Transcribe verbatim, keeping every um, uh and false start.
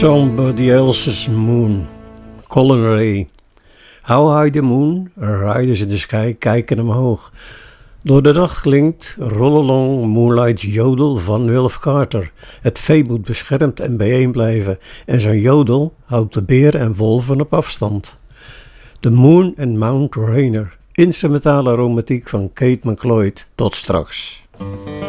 Somebody Else's Moon. Colin Ray. How high the moon? Riders in the sky kijken omhoog. Door de nacht klinkt Roll Along Moonlight's jodel van Wilf Carter. Het vee moet beschermd en bijeen blijven en zijn jodel houdt de beer en wolven op afstand. The Moon and Mount Rainier. Instrumentale romantiek van Kate McLeod. Tot straks.